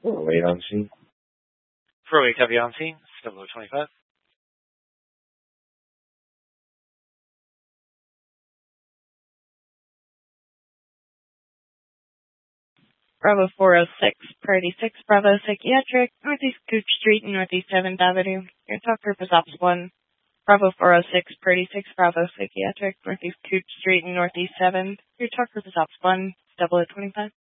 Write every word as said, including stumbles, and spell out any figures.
Wait on scene. four oh eight W on scene, double oh twenty-five. Bravo four oh six, Priority six, Bravo Psychiatric, Northeast Gooch Street and Northeast seventh Avenue. Your talk group is Ops one. Bravo four oh six, Priority six, Bravo Psychiatric, Northeast Gooch Street and Northeast seventh. Your talk group is Ops one, double oh twenty-five.